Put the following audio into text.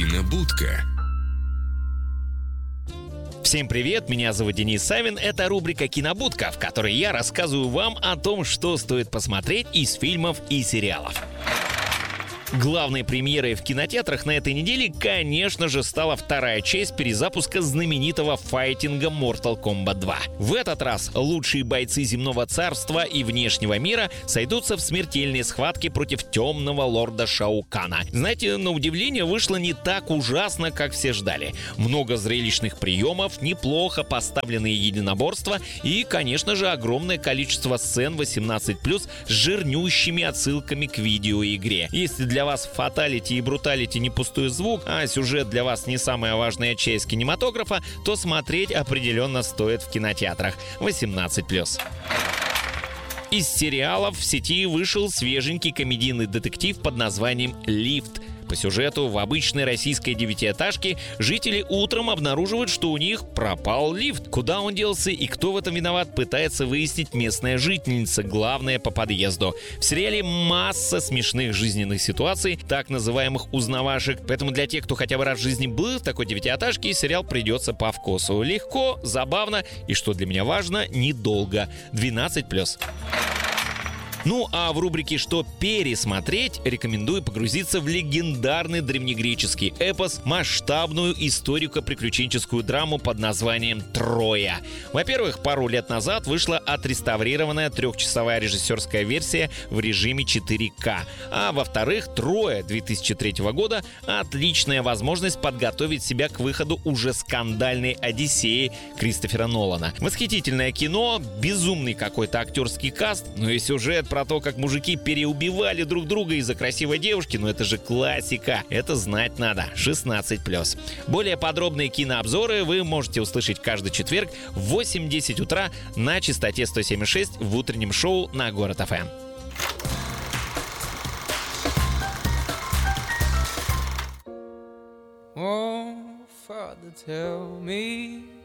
Кинобудка. Всем привет, меня зовут Денис Савин, это рубрика «Кинобудка», в которой я рассказываю вам о том, что стоит посмотреть из фильмов и сериалов. Главной премьерой в кинотеатрах на этой неделе, конечно же, стала вторая часть перезапуска знаменитого файтинга Mortal Kombat 2. В этот раз лучшие бойцы земного царства и внешнего мира сойдутся в смертельной схватке против темного лорда Шао Кана. Знаете, на удивление вышло не так ужасно, как все ждали. Много зрелищных приемов, неплохо поставленные единоборства и, конечно же, огромное количество сцен 18+, с жирнющими отсылками к видеоигре. Если для вас фаталити и бруталити не пустой звук, а сюжет для вас не самая важная часть кинематографа, то смотреть определенно стоит в кинотеатрах 18+. Из сериалов в сети вышел свеженький комедийный детектив под названием «Лифт». По сюжету в обычной российской девятиэтажке жители утром обнаруживают, что у них пропал лифт. Куда он делся и кто в этом виноват, пытается выяснить местная жительница, главная по подъезду. В сериале масса смешных жизненных ситуаций, так называемых узнавашек. Поэтому для тех, кто хотя бы раз в жизни был в такой девятиэтажке, сериал придется по вкусу. Легко, забавно и, что для меня важно, недолго. 12+. Ну а в рубрике «Что пересмотреть» рекомендую погрузиться в легендарный древнегреческий эпос, масштабную историко-приключенческую драму под названием «Троя». Во-первых, пару лет назад вышла отреставрированная трехчасовая режиссерская версия в режиме 4К. А во-вторых, «Троя» 2003 года — отличная возможность подготовить себя к выходу уже скандальной «Одиссеи» Кристофера Нолана. Восхитительное кино, безумный какой-то актерский каст, но и сюжет про то, как мужики переубивали друг друга из-за красивой девушки, но это же классика. Это знать надо. 16+. Более подробные кинообзоры вы можете услышать каждый четверг в 8-10 утра на частоте 107,6 в утреннем шоу на Город ФМ. Oh, Father, tell me